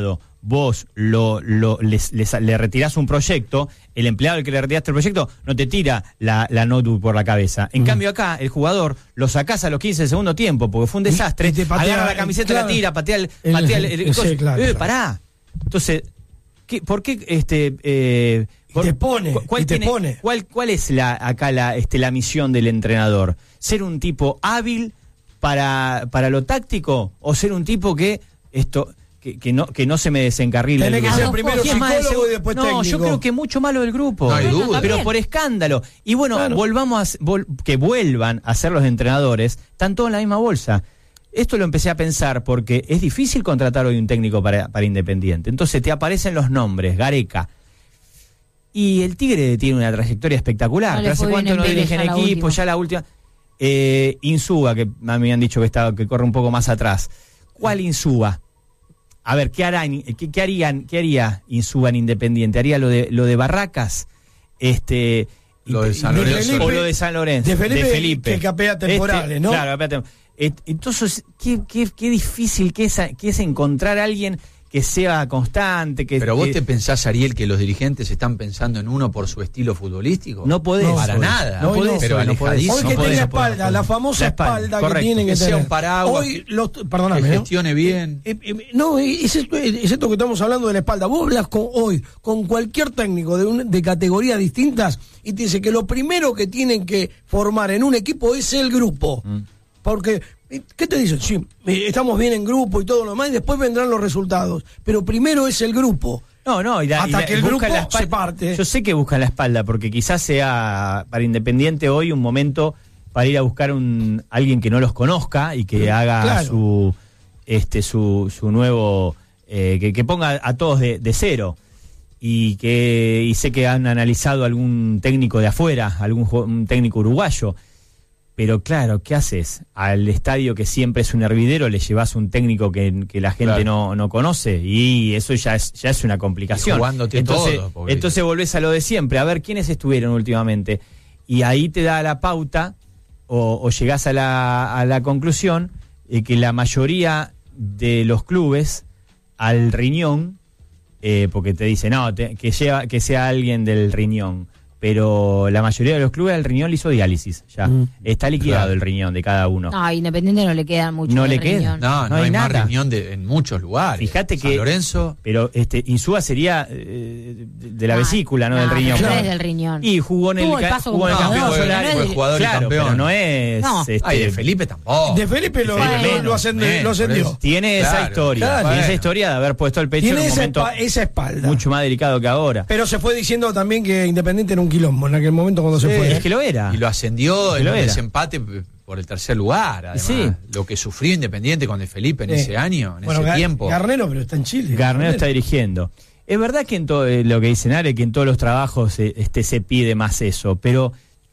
B: vos lo, lo, les, les, le retirás un proyecto, el empleado al que le retiraste el proyecto no te tira la, la notebook por la cabeza. En uh-huh. cambio acá, el jugador lo sacás a los quince del segundo tiempo, porque fue un desastre,
C: te patea,
B: agarra la camiseta,
C: claro,
B: la tira, patea el... Patea el, el, el
C: sí, claro,
B: eh,
C: claro.
B: Pará. Entonces, ¿qué, ¿por qué este... Eh,
C: y te pone,
B: ¿cuál,
C: y te
B: tiene,
C: pone.
B: ¿cuál, ¿Cuál es la acá la, este, la misión del entrenador? ¿Ser un tipo hábil para, para lo táctico o ser un tipo que esto... Que, que no que no se me desencarrile.
C: Tiene que ser
F: Ah,
C: primero
B: ¿Quién más
C: psicólogo
B: ese-
C: y después
B: no,
C: técnico.
B: yo creo que mucho malo del grupo.
D: No hay
B: Bueno,
D: duda.
B: pero
F: También.
B: por escándalo. Y bueno,
C: Claro.
B: volvamos a, vol- que vuelvan a ser los entrenadores, están todos en la misma bolsa. Esto lo empecé a pensar porque es difícil contratar hoy un técnico para, para Independiente. Entonces te aparecen los nombres, Gareca. Y el Tigre tiene una trayectoria espectacular.
F: No le
B: pero ¿hace
F: fue
B: cuánto
F: bien en
B: no
F: Vélez,
B: dirigen
F: ya la
B: equipo?
F: última.
B: Ya la última. Eh, Insúa, que a mí me han dicho que, está, que corre un poco más atrás. ¿Cuál Insúa? A ver, ¿qué harán, qué, qué harían, qué haría Insúa en Independiente? ¿Haría lo de lo de Barracas? Este
D: Lo de San
C: de
D: Lorenzo.
C: Felipe-
B: o lo de San Lorenzo,
C: de Felipe, que capea temporales,
B: Este,
C: ¿no?
B: Claro, capea tem- Et- Entonces, qué, qué, qué difícil que es, a- que es encontrar a alguien que sea constante, que
D: Pero vos
B: que-
D: te pensás, Ariel, que los dirigentes están pensando en uno por su estilo futbolístico.
B: no podés.
D: para
B: hoy.
D: nada.
B: No
C: Hoy
B: podés,
C: no.
D: Pero
B: hoy no podés.
D: alejadísimo.
C: Hoy
D: no
C: que
D: podés,
C: tenga
D: no podés,
C: espalda,
D: no
C: la
D: podés.
C: famosa
B: La espalda,
C: espalda,
B: correcto.
C: que tienen que,
D: Que sea
C: tener.
D: un paraguas,
C: Hoy
D: que-
C: los,
D: Que
C: perdóname, ¿no?
D: gestione bien.
C: Eh, eh, No, es esto, es esto que estamos hablando de la espalda. Vos hablas con, hoy con cualquier técnico de, un- de categorías distintas y te dice que lo primero que tienen que formar en un equipo es el grupo.
B: Mm.
C: Porque, eh, ¿qué te dicen? Sí, eh, estamos bien en grupo y todo lo demás y después vendrán los resultados. Pero primero es el grupo.
B: No, no, y la-
C: Hasta
B: y la-
C: que el
B: buscan
C: grupo
B: la espalda-
C: se parte.
B: Yo sé que buscan la espalda, porque quizás sea para Independiente hoy un momento para ir a buscar un alguien que no los conozca y que haga
C: Claro.
B: su este su, su nuevo eh, que, que ponga a todos de, de cero. Y que y sé que han analizado algún técnico de afuera, algún ju- un técnico uruguayo. Pero claro, ¿qué haces? Al estadio que siempre es un hervidero le llevas un técnico que, que la gente
D: Claro.
B: no, no conoce y eso ya es, ya es una complicación.
D: Y jugándote
B: entonces,
D: todo, porque-
B: entonces volvés a lo de siempre, a ver quiénes estuvieron últimamente. Y ahí te da la pauta o, o llegás a la, a la conclusión de que la mayoría de los clubes al riñón, eh, porque te dicen, no, te- que, lleva, que sea alguien del riñón. Pero la mayoría de los clubes al riñón le hizo diálisis ya.
C: Mm.
B: Está liquidado
D: Claro.
B: el riñón de cada uno.
F: No, a Independiente no le queda mucho.
B: No
F: de
B: le queda.
F: riñón.
D: No, no,
B: No
D: hay,
B: hay
D: más
B: nada.
D: riñón de, en muchos lugares.
B: Fíjate
D: San
B: que-
D: Lorenzo.
B: Pero este Insúa sería eh, de, de la
F: Ah,
B: vesícula, no del
F: no,
B: riñón.
F: pero no es del riñón.
B: Y jugó en el,
F: Tuvo el
B: ca-
F: paso
B: jugó en el
F: como
B: campeón
F: jugador,
B: solar.
F: pero no es
D: fue
F: del-
D: jugador y
B: Claro,
D: campeón.
B: pero no es.
F: No.
B: este,
D: Ay, de Felipe tampoco.
C: De Felipe lo,
B: Felipe
C: lo-
B: menos,
C: lo, ascend-
D: menos,
C: lo ascendió.
D: por eso.
B: Tiene esa
D: Claro,
B: historia.
C: claro.
B: Tiene esa
D: Bueno.
B: historia de haber puesto el pecho
C: Tiene
B: en un
C: esa,
B: momento
C: espa- esa espalda.
B: mucho más delicado que ahora.
C: Pero se fue diciendo también que Independiente era un quilombo en aquel momento cuando se
B: Sí,
C: fue.
B: es que lo era.
D: Y lo ascendió
B: Que
D: en
B: lo
D: un
B: era.
D: desempate p- por el tercer lugar. Además,
B: Sí.
D: lo que sufrió Independiente con De Felipe en
C: Sí.
D: ese año, en
C: Bueno,
D: ese
C: Ga-
D: tiempo.
C: Garnero, pero está en Chile.
B: Garnero está dirigiendo. Es verdad que en todo eh, lo que dicen Ale, que en todos los trabajos eh, este se pide más eso, pero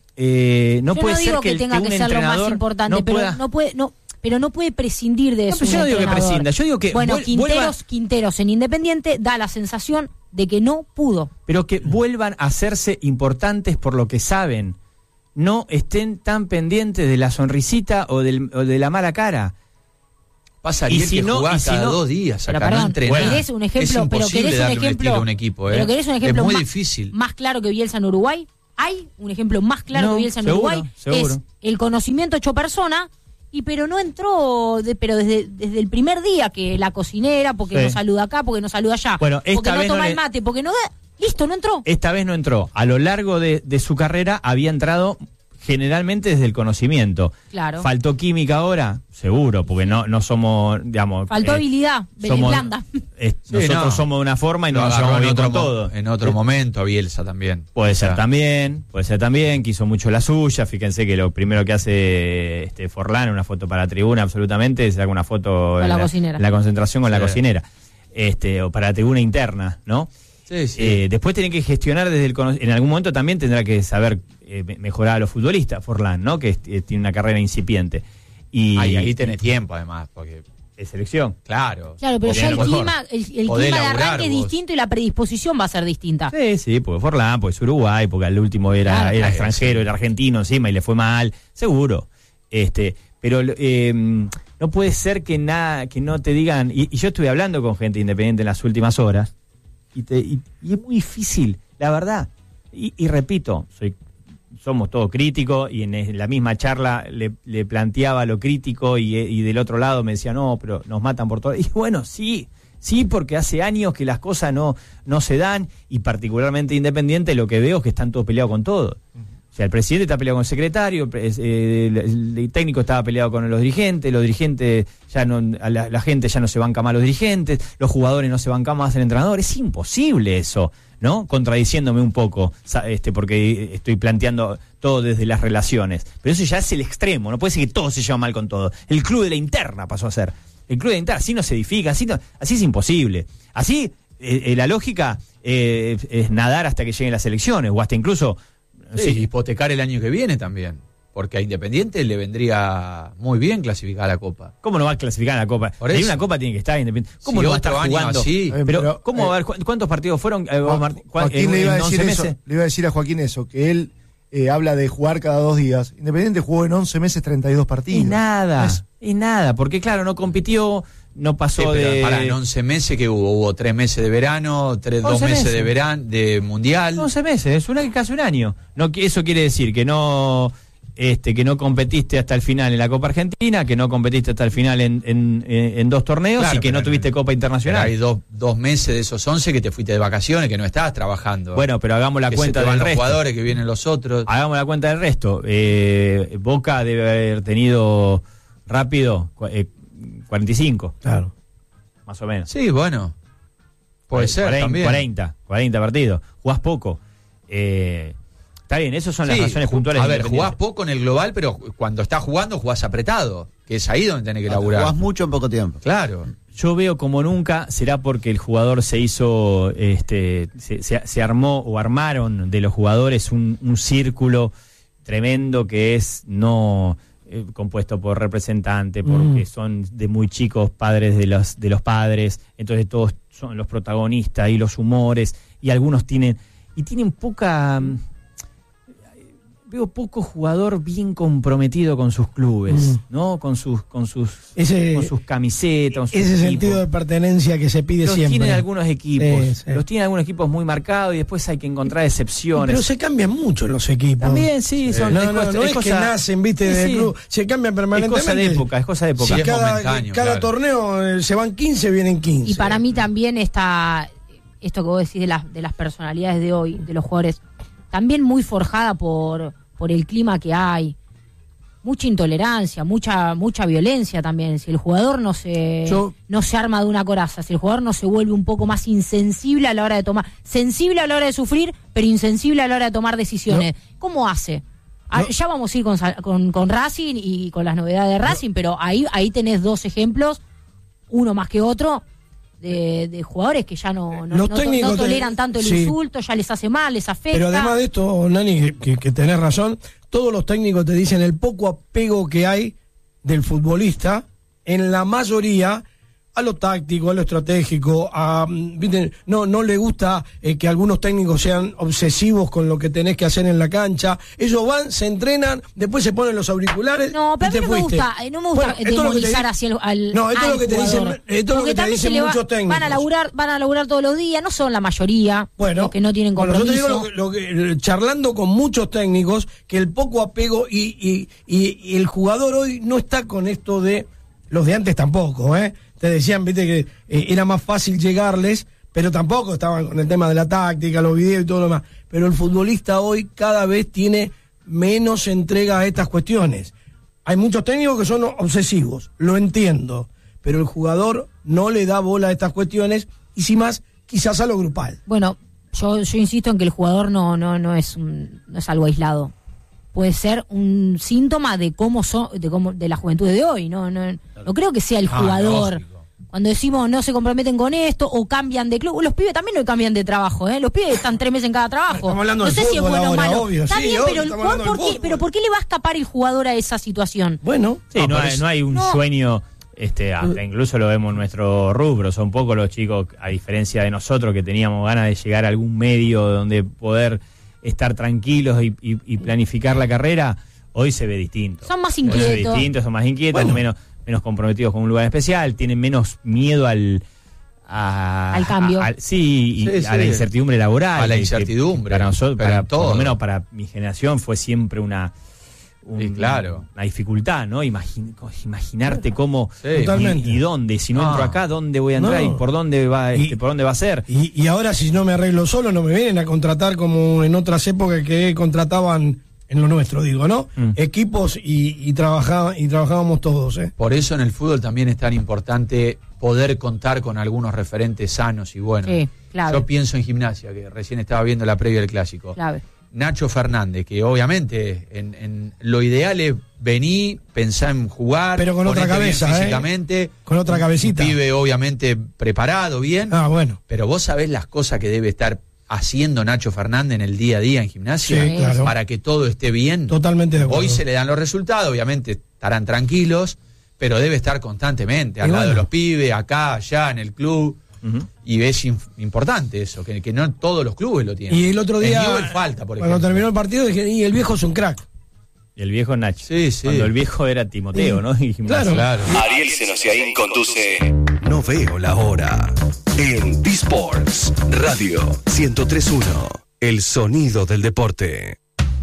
B: eh, no
F: Yo
B: puede
F: no
B: ser
F: digo
B: que,
F: que,
B: el-
F: tenga
B: que
F: que,
B: un
F: ser lo más
B: entrenador
F: importante,
B: no
F: pero
B: pueda-
F: no puede, no, pero no puede prescindir de
B: No,
F: eso.
B: pero yo no digo que prescinda, yo digo que
F: bueno,
B: vuel-
F: Quinteros,
B: vuelva-
F: Quinteros en Independiente da la sensación de que no pudo.
B: pero que vuelvan a hacerse importantes por lo que saben. No estén tan pendientes de la sonrisita o, del, o de la mala cara.
D: Pasa
B: Y
D: Ariel
B: si
D: que
B: no-
D: jugás
B: y si
D: cada
B: no-
D: dos días
F: Pero
D: acá, no
F: perdón,
D: entrenás.
F: ¿querés un ejemplo?
D: Es
F: pero
D: imposible
F: querés un
D: darle un
F: ejemplo,
D: estilo a un equipo, ¿eh?
F: pero querés un ejemplo
D: es muy
F: más,
D: difícil.
F: más claro que Bielsa en Uruguay. ¿Hay un ejemplo más claro
B: No,
F: que Bielsa en
B: seguro,
F: Uruguay?
B: seguro.
F: Es el conocimiento hecho persona, y pero no entró, de, pero desde, desde el primer día que la cocinera, porque
B: Sí.
F: no saluda acá, porque no saluda allá,
B: Bueno,
F: porque
B: esta
F: no
B: vez no
F: toma
B: le-
F: el mate, porque no da, listo, no entró.
B: Esta vez no entró. A lo largo de, de su carrera había entrado generalmente desde el conocimiento.
F: Claro.
B: ¿Faltó química ahora? Seguro, porque no, no somos, digamos...
F: Faltó
B: eh,
F: habilidad,
B: somos-
F: blanda.
B: eh,
D: Sí,
B: nosotros
D: no.
B: somos de una forma y
D: Lo
B: no nos
D: agarró
B: llevamos
D: en
B: bien
D: otro,
B: con
D: mo-
B: todo.
D: en otro
B: Eh,
D: momento a Bielsa también.
B: Puede
D: O
B: ser
D: sea,
B: también, puede ser también, que hizo mucho la suya. Fíjense que lo primero que hace este Forlán, una foto para la tribuna absolutamente, es alguna foto
F: Con
B: en
F: la cocinera.
B: en la concentración con la
D: Sí.
B: cocinera. Este, o para la tribuna interna, ¿no?
D: Sí, sí.
B: Eh, después tiene que gestionar desde el cono- en algún momento también tendrá que saber eh, me- mejorar a los futbolistas, Forlán, ¿no? Que eh, tiene una carrera incipiente. Y
D: Ah, y ahí tenés tiempo además, porque,
B: es selección.
D: claro.
F: Claro, pero
D: porque
F: ya
D: a
F: el
D: lo mejor
F: clima, el, el
D: podés
F: clima de
D: laburar
F: arranque es
D: vos.
F: distinto y la predisposición va a ser distinta.
B: Sí, sí, porque Forlán, pues Uruguay, porque al último era,
F: Claro,
B: era
D: claro,
B: extranjero,
D: sí.
B: era argentino encima y le fue mal, seguro. Este, pero eh, no puede ser que nada, que no te digan, y, y yo estuve hablando con gente independiente en las últimas horas, y, te, y, y es muy difícil, la verdad, y, y repito, soy somos todos críticos, y en la misma charla le, le planteaba lo crítico, y, y del otro lado me decía, no, pero nos matan por todo, y bueno, sí, sí, porque hace años que las cosas no, no se dan, y particularmente Independiente lo que veo es que están todos peleados con todo. O sea, el presidente está peleado con el secretario, eh, el, el técnico estaba peleado con los dirigentes, los dirigentes, ya no, la, la gente ya no se banca más los dirigentes, los jugadores no se bancan más el entrenador. Es imposible eso, ¿no? Contradiciéndome un poco, este, porque estoy planteando todo desde las relaciones. Pero eso ya es el extremo, no puede ser que todo se lleva mal con todo. El club de la interna pasó a ser. El club de la interna, así no se edifica, así, no, así es imposible. Así, eh, eh, la lógica eh, es nadar hasta que lleguen las elecciones, o hasta incluso...
D: Sí, sí, hipotecar el año que viene también, porque a Independiente le vendría muy bien clasificar a la Copa.
B: ¿Cómo no va a clasificar a la Copa?
D: Por
B: Hay
D: eso.
B: una Copa tiene que estar Independiente. ¿Cómo
D: Si
B: no va a estar
D: otro año
B: jugando?
D: así.
B: Pero,
H: Pero,
B: ¿cómo
H: eh,
B: va a haber, cu- ¿cuántos partidos fueron? eh,
H: Joa-
B: Martín? ¿Cuál-
H: Joaquín
B: en-
H: le iba a
B: en
H: decir
B: once
H: eso,
B: meses?
H: le iba a decir a Joaquín eso, que él eh, habla de jugar cada dos días. Independiente jugó en once meses treinta y dos partidos.
B: Y nada,
H: Es-
B: y nada, porque claro, no compitió, no pasó
D: Sí, pero
B: de...
D: pará, en once meses que hubo, hubo tres meses de verano, tres, dos
B: once
D: meses,
B: meses.
D: de verano, de mundial.
B: once meses, es una, casi un año. No, que- eso quiere decir que no... Este, que no competiste hasta el final en la Copa Argentina, que no competiste hasta el final en, en, en, en dos torneos,
D: Claro,
B: y que
D: pero
B: no tuviste
D: en-
B: Copa
D: Pero
B: Internacional.
D: hay dos, dos meses de esos once que te fuiste de vacaciones, que no estabas trabajando.
B: Bueno, pero hagamos la
D: que
B: cuenta
D: se te van
B: del
D: los
B: resto.
D: jugadores, que vienen los otros.
B: Hagamos la cuenta del resto. Eh, Boca debe haber tenido rápido cu- eh, cuarenta y cinco,
C: Claro.
B: más o menos.
D: Sí, bueno. Puede ser
B: cuarenta,
D: también.
B: cuarenta, cuarenta partidos. Jugás poco. Eh, está bien, esas son las
D: Sí,
B: razones
D: ju-
B: puntuales.
D: A
B: de
D: ver,
B: Independiente.
D: jugás poco en el global, pero cuando estás jugando, jugás apretado. Que es ahí donde tenés que laburar.
G: Jugás mucho en poco tiempo.
D: Claro.
B: Yo veo como nunca, será porque el jugador se hizo, este, se, se- se armó o armaron de los jugadores un, un círculo tremendo que es no eh, compuesto por representantes, porque
C: Mm.
B: son de muy chicos padres de los, de los padres, entonces todos son los protagonistas y los humores, y algunos tienen, y tienen poca... mm, Veo poco jugador bien comprometido con sus clubes,
C: Mm.
B: ¿no? Con sus, con sus,
C: Ese-
B: con sus camisetas, con sus
C: Ese
B: equipos.
C: sentido de pertenencia que se pide
B: Los
C: siempre.
B: tienen algunos equipos,
C: Sí, sí.
B: los tienen algunos equipos muy marcados, y después hay que encontrar excepciones.
C: Pero se cambian mucho los equipos.
B: También, sí, son,
C: No,
B: es
C: no,
B: cosa-
C: no es,
B: cosa-
C: que nacen, viste,
B: sí,
C: del
B: sí.
C: club. Se cambian
B: Es
C: permanentemente.
B: cosa de época, es cosa de época.
D: Sí, es
C: cada
D: momentáneo,
C: cada
D: claro.
C: torneo eh, se van quince, vienen quince.
F: Y para mí también está esto que vos decís de las, de las personalidades de hoy, de los jugadores, también muy forjada por, por el clima que hay. Mucha intolerancia, mucha mucha violencia también. Si el jugador no se
C: Yo-
F: no se arma de una coraza, si el jugador no se vuelve un poco más insensible a la hora de tomar, sensible a la hora de sufrir, pero insensible a la hora de tomar decisiones, ¿cómo hace? Ah,
C: No.
F: Ya vamos a ir con, Sa- con, con Racing y con las novedades de Racing, pero ahí ahí tenés dos ejemplos, uno más que otro, de, de jugadores que ya no, no,
C: Los
F: no to-
C: técnicos
F: no
C: te-
F: toleran tanto el
C: sí.
F: insulto, ya les hace mal, les afecta.
C: Pero además de esto, Nani, que, que- que tenés razón, todos los técnicos te dicen el poco apego que hay del futbolista, en la mayoría, a lo táctico, a lo estratégico, a, mm, ¿viste? No, no le gusta eh, que algunos técnicos sean obsesivos con lo que tenés que hacer en la cancha. Ellos van, se entrenan, después se ponen los auriculares.
F: No, pero
C: y
F: a mí
C: te
F: no me
C: fuiste.
F: gusta, eh, no me gusta
C: Bueno, esto es lo que te
F: demonizar
C: di-
F: hacia el, al
C: No, esto es
F: al
C: lo que te dicen,
F: jugador.
C: esto es lo
F: Porque
C: que te
F: también
C: dicen
F: se le va-
C: muchos técnicos.
F: Van a laburar, van a laburar todos los días, no son la mayoría,
C: Bueno,
F: los que no tienen
C: bueno, yo
F: compromiso.
C: te digo lo que- lo que- charlando con muchos técnicos, que el poco apego y, y, y- y el jugador hoy no está con esto de los de antes tampoco, ¿eh? Te decían, viste, que eh, era más fácil llegarles, pero tampoco estaban con el tema de la táctica, los videos y todo lo demás. Pero el futbolista hoy cada vez tiene menos entrega a estas cuestiones. Hay muchos técnicos que son obsesivos, lo entiendo, pero el jugador no le da bola a estas cuestiones y si más, quizás a lo grupal.
F: Bueno, yo, yo insisto en que el jugador no, no, no es un- no es algo aislado. Puede ser un síntoma de cómo son, de cómo, de la juventud de hoy, no, no, no creo que sea el
D: Ah,
F: jugador.
D: lógico.
F: Cuando decimos no se comprometen con esto o cambian de club, los pibes también no cambian de trabajo, ¿eh? Los pibes están tres meses en cada trabajo.
C: Estamos hablando
F: no
C: del
F: sé si es
C: fútbol
F: bueno o
C: ahora,
F: malo.
C: obvio,
F: Está
C: sí,
F: bien,
C: obvio,
F: pero, el
C: estamos
F: jugador,
C: hablando
F: ¿por
C: del
F: qué, pero
C: fútbol.
F: ¿por qué le va a escapar el jugador a esa situación?
C: Bueno,
B: Sí,
F: No,
B: no,
F: por
B: hay,
F: eso-
B: no hay un
F: no.
B: sueño, este, hasta incluso lo vemos en nuestro rubro, son pocos los chicos, a diferencia de nosotros que teníamos ganas de llegar a algún medio donde poder estar tranquilos y, y- y planificar la carrera. hoy se ve distinto.
F: Son más
B: Hoy se ve
F: inquietos.
B: distinto, son más inquietos,
C: Bueno.
B: menos, menos comprometidos con un lugar especial, tienen menos miedo al... A,
F: Al cambio.
B: a- a- sí, y
D: Sí,
B: a
D: sí.
B: la incertidumbre laboral.
D: A la
B: que- que
D: incertidumbre,
B: Para nosotros,
D: pero
B: para,
D: en todo.
B: por lo menos para mi generación, fue siempre una... un-
D: Sí, claro.
B: Una dificultad, ¿no? Imagin- imaginarte cómo
D: Sí.
B: y,
C: Totalmente.
B: y dónde, si no
D: Ah.
B: entro acá, ¿dónde voy a entrar?
C: No.
B: ¿Y por dónde va,
C: Y-
B: este, por dónde va a ser?
C: Y, y ahora si no me arreglo solo, no me vienen a contratar como en otras épocas que contrataban, en lo nuestro digo, ¿no?
B: Mm.
C: Equipos y, y, trabajaba, y trabajábamos todos, ¿eh?
D: Por eso en el fútbol también es tan importante poder contar con algunos referentes sanos y buenos.
F: Sí, clave.
D: Yo pienso en Gimnasia, que recién estaba viendo la previa del Clásico.
F: Clave.
D: Nacho Fernández, que obviamente en, en lo ideal es venir, pensar en jugar,
C: Pero con otra
D: ponerte bien
C: cabeza, ¿eh?
D: físicamente,
C: Con otra cabecita.
D: un pibe obviamente preparado, bien,
C: Ah, bueno.
D: pero vos sabés las cosas que debe estar haciendo Nacho Fernández en el día a día en Gimnasia
C: Sí, claro.
D: para que todo esté bien.
C: Totalmente de acuerdo.
D: Hoy se le dan los resultados, obviamente estarán tranquilos, pero debe estar constantemente al
C: Y
D: lado
C: bueno.
D: de los pibes, acá, allá, en el club.
B: Ujú.
D: Y es inf- importante eso, que, que no todos los clubes lo tienen.
C: Y el otro día,
D: En Newell falta, por
C: cuando
D: ejemplo.
C: terminó el partido, dije, y el viejo es un crack.
B: Y el viejo Nacho.
D: Sí, sí.
B: Cuando el viejo era Timoteo,
C: Sí.
B: ¿no? Y Gimnasia.
C: Claro.
D: Claro.
A: Ariel Senosiaín conduce No veo la hora en D-Sports Radio ciento tres punto uno. El sonido del deporte.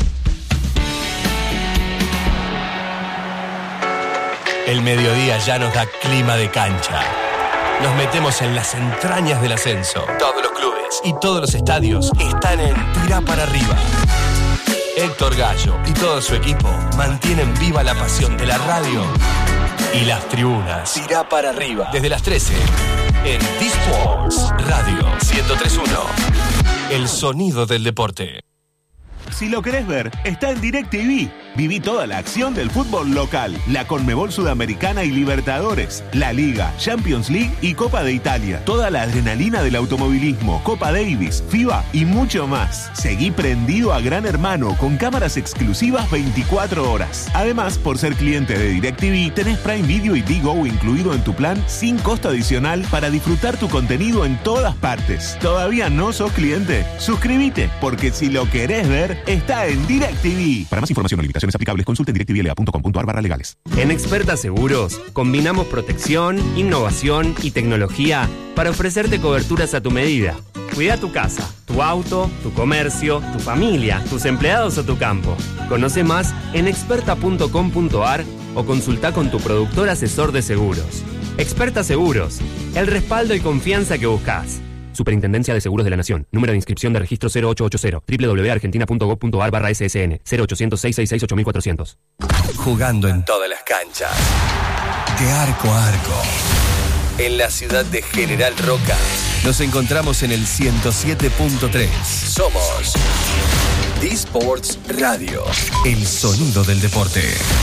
I: El mediodía ya nos da clima de cancha. Nos metemos en las entrañas del ascenso. Todos los clubes y todos los estadios están en Tira para arriba. Héctor Gallo y todo su equipo mantienen viva la pasión de la radio y las tribunas. Tira para arriba. Desde las trece en D-Sports Radio ciento tres punto uno. El sonido del deporte.
J: Si lo querés ver, está en DirecTV. Viví toda la acción del fútbol local, la Conmebol Sudamericana y Libertadores, la Liga, Champions League y Copa de Italia. Toda la adrenalina del automovilismo, Copa Davis, FIBA y mucho más. Seguí prendido a Gran Hermano con cámaras exclusivas veinticuatro horas. Además, por ser cliente de DirecTV, tenés Prime Video y Digo incluido en tu plan sin costo adicional para disfrutar tu contenido en todas partes. ¿Todavía no sos cliente? Suscríbete, porque si lo querés ver, está en DirecTV. Para más información o limitaciones aplicables, consulte directvla punto com punto a r barra legales.
K: En Experta Seguros combinamos protección, innovación y tecnología para ofrecerte coberturas a tu medida. Cuida tu casa, tu auto, tu comercio, tu familia, tus empleados o tu campo. Conoce más en experta punto com punto a r o consulta con tu productor asesor de seguros. Experta Seguros, el respaldo y confianza que buscas. Superintendencia de Seguros de la Nación. Número de inscripción de registro cero ocho ocho cero. doble u doble u doble u punto argentina punto gob punto a r barra S S N. cero ochocientos, seiscientos sesenta y seis, ocho mil cuatrocientos.
A: Jugando en todas las canchas. De arco a arco. En la ciudad de General Roca. Nos encontramos en el ciento siete punto tres. Somos D-Sports Radio. El sonido del deporte.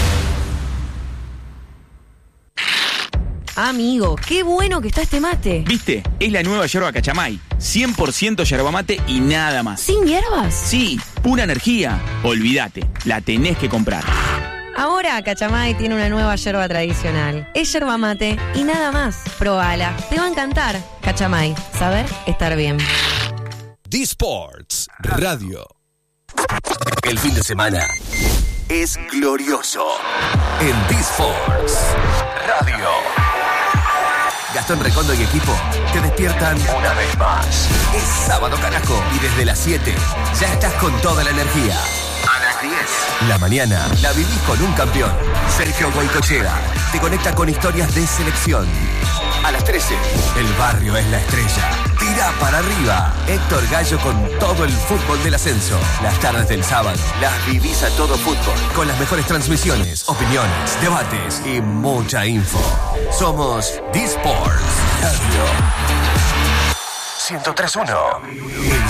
L: Amigo, qué bueno que está este mate.
M: ¿Viste? Es la nueva yerba Cachamay. cien por ciento yerba mate y nada más.
L: ¿Sin hierbas?
M: Sí, pura energía. Olvídate, la tenés que comprar.
L: Ahora Cachamay tiene una nueva yerba tradicional. Es yerba mate y nada más. Probala, te va a encantar. Cachamay, saber estar bien.
A: D-Sports Radio. El fin de semana es glorioso en D-Sports Radio. Gastón Recondo y equipo te despiertan una vez más. Es sábado, carajo, y desde las siete ya estás con toda la energía. A las diez, la mañana la vivís con un campeón. Sergio Goicochea te conecta con historias de selección. A las trece, el barrio es la estrella. Tira para arriba. Héctor Gallo con todo el fútbol del ascenso. Las tardes del sábado las vivís a todo fútbol. Con las mejores transmisiones, opiniones, debates y mucha info. Somos D-Sports Radio ciento tres punto uno.